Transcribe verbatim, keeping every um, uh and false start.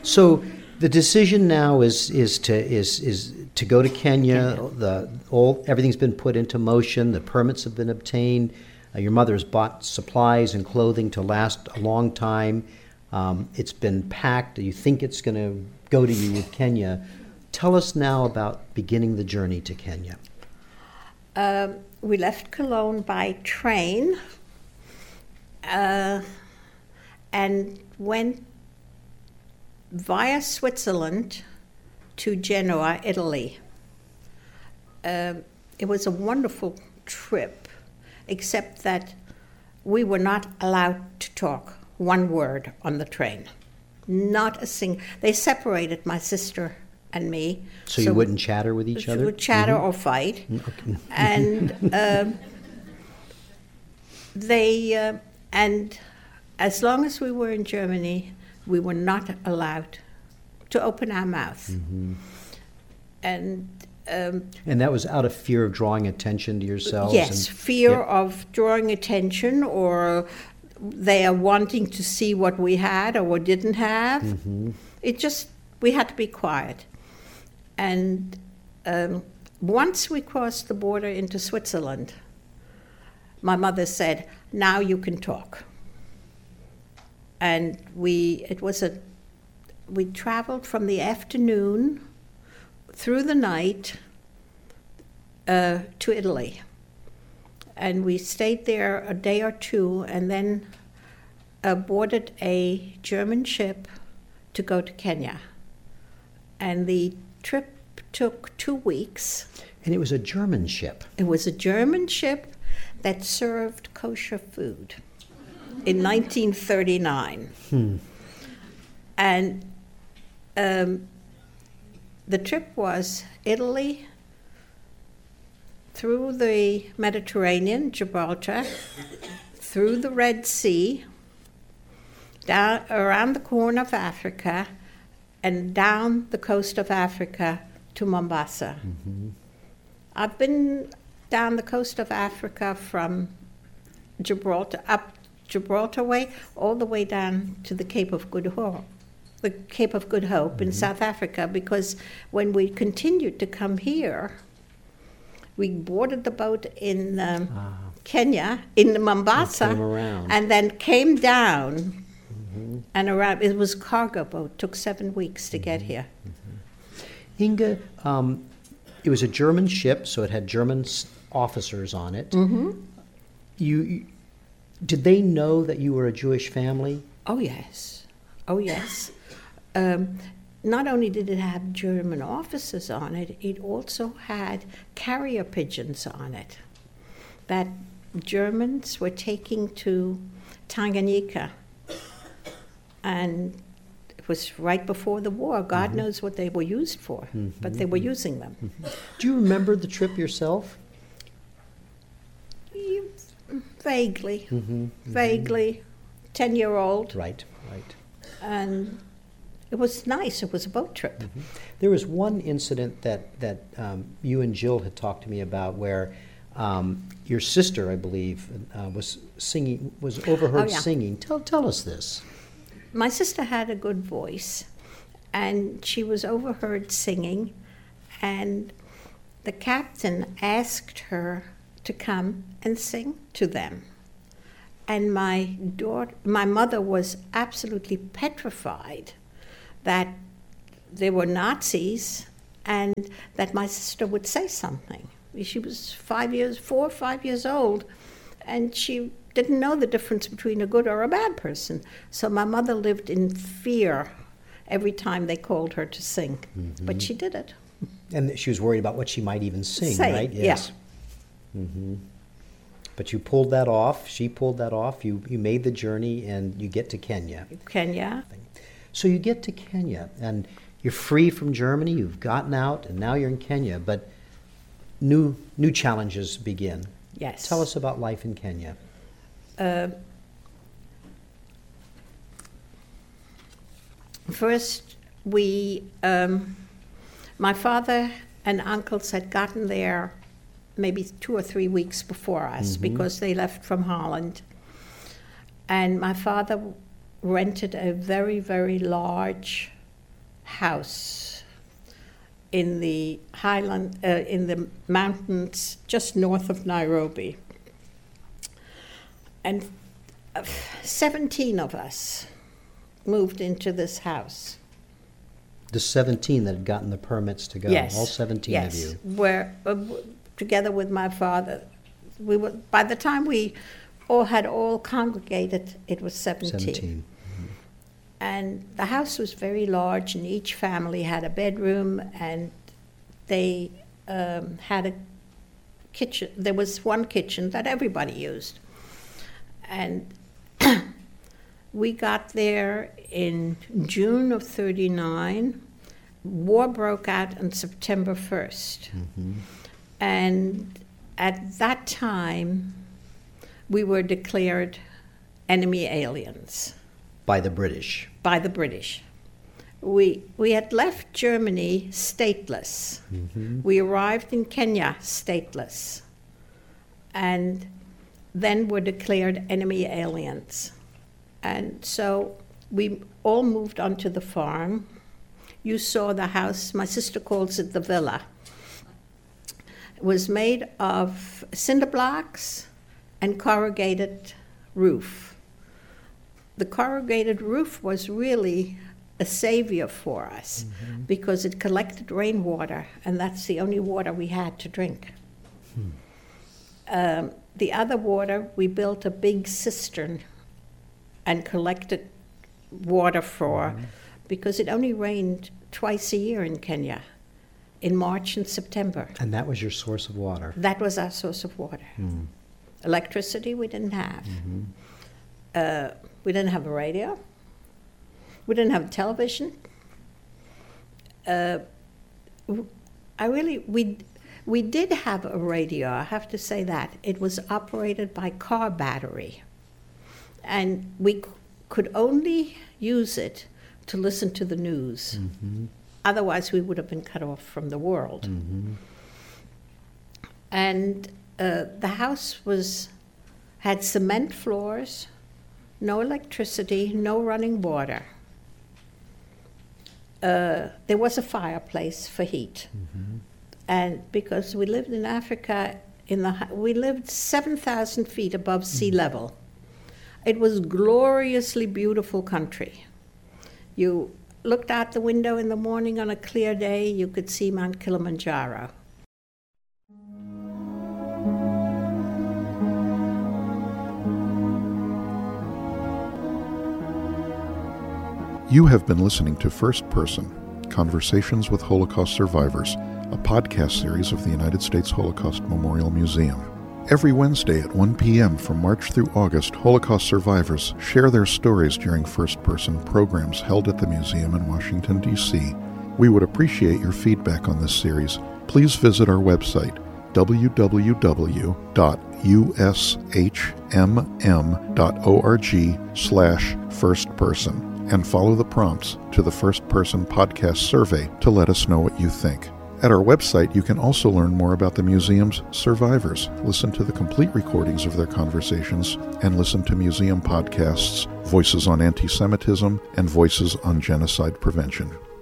So the decision now is is to is is to go to Kenya. Kenya. The all everything's been put into motion. The permits have been obtained. Uh, your mother has bought supplies and clothing to last a long time. Um, it's been packed. You think it's going to go to you with Kenya. Tell us now about beginning the journey to Kenya. Um, we left Cologne by train uh, and went via Switzerland to Genoa, Italy. Um, it was a wonderful trip, except that we were not allowed to talk one word on the train. Not a single. They separated my sister and me. So, you wouldn't chatter with each we other? would chatter Mhm. or fight. Okay. And um, they, uh, and as long as we were in Germany, we were not allowed to open our mouth. Mhm. And um, And that was out of fear of drawing attention to yourselves? yes, and- fear Yep. of drawing attention, or they are wanting to see what we had or what didn't have. Mhm. It just, we had to be quiet. And um, once we crossed the border into Switzerland, my mother said, now you can talk. And we, it was a, we traveled from the afternoon through the night uh, to Italy. And we stayed there a day or two and then uh, boarded a German ship to go to Kenya. And the trip took two weeks. And it was a German ship. It was a German ship that served kosher food in nineteen thirty-nine. Hmm. And um, the trip was Italy, through the Mediterranean, Gibraltar, through the Red Sea, down around the Horn of Africa, and down the coast of Africa to Mombasa. Mhm. I've been down the coast of Africa from Gibraltar, up Gibraltar way, all the way down to the Cape of Good Hope, the Cape of Good Hope in South Africa, because when we continued to come here, we boarded the boat in um, Ah. Kenya, in Mombasa, And came around. and then came down Mhm. and around. It was a cargo boat, took seven weeks to get here. Inga, um, it was a German ship, so it had German s- officers on it. Mm-hmm. You, you- did they know that you were a Jewish family? Oh, yes. Oh, yes. Um, not only did it have German officers on it, it also had carrier pigeons on it that Germans were taking to Tanganyika. And it was right before the war. God Mhm. knows what they were used for, but they were using them. Do you remember the trip yourself? You- Vaguely, Mm-hmm. vaguely, ten-year-old. Right, right. And it was nice. It was a boat trip. There was one incident that, that um, you and Jill had talked to me about where um, your sister, I believe, uh, was singing, was overheard Oh, yeah. singing. Tell, tell us this. My sister had a good voice, and she was overheard singing, and the captain asked her to come and sing to them. And my daughter, my mother was absolutely petrified that they were Nazis and that my sister would say something. She was five years, four or five years old, and she didn't know the difference between a good or a bad person. So my mother lived in fear every time they called her to sing. Mhm. But she did it. And she was worried about what she might even sing, Say, right? yeah. hmm But you pulled that off. She pulled that off. You you made the journey, and you get to Kenya. Kenya. So you get to Kenya, and you're free from Germany. You've gotten out, and now you're in Kenya. But new new challenges begin. Yes. Tell us about life in Kenya. Uh, first, we, um, my father and uncles had gotten there maybe two or three weeks before us Mhm. because they left from Holland. And my father rented a very, very large house in the highland, uh, in the mountains just north of Nairobi. And uh, seventeen of us moved into this house. The seventeen that had gotten the permits to go, Yes. all seventeen yes. of you. Where, uh, w- together with my father, we were, by the time we all had all congregated, it was seventeen. seventeen. And the house was very large, and each family had a bedroom, and they um, had a kitchen. There was one kitchen that everybody used. And we got there in June of thirty-nine. War broke out on September first. Mm-hmm. And at that time, we were declared enemy aliens By the British. by the British. We, we had left Germany stateless. Mm-hmm. We arrived in Kenya stateless, and then were declared enemy aliens. And so we all moved onto the farm. You saw the house, my sister calls it the villa. It was made of cinder blocks and corrugated roof. The corrugated roof was really a savior for us mm-hmm. because it collected rainwater, and that's the only water we had to drink. Hmm. Um, the other water, we built a big cistern and collected water for, mm-hmm. because it only rained twice a year in Kenya, in March and September. And that was your source of water? That was our source of water. Mm. Electricity we didn't have. Mm-hmm. Uh, we didn't have a radio. We didn't have a television. Uh, I really, we, we did have a radio, I have to say that. It was operated by car battery. And we c- could only use it to listen to the news. Mm-hmm. Otherwise, we would have been cut off from the world. Mm-hmm. And uh, the house was had cement floors, no electricity, no running water. Uh, there was a fireplace for heat. Mm-hmm. And because we lived in Africa, in the we lived seven thousand feet above mm-hmm. sea level. It was gloriously beautiful country. You looked out the window in the morning on a clear day, you could see Mount Kilimanjaro. You have been listening to First Person, Conversations with Holocaust Survivors, a podcast series of the United States Holocaust Memorial Museum. Every Wednesday at one p.m. from March through August, Holocaust survivors share their stories during first-person programs held at the museum in Washington, D C We would appreciate your feedback on this series. Please visit our website, w w w dot u s h m m dot org slash firstperson, and follow the prompts to the First Person Podcast survey to let us know what you think. At our website, you can also learn more about the museum's survivors, listen to the complete recordings of their conversations, and listen to museum podcasts, Voices on Anti-Semitism and Voices on Genocide Prevention.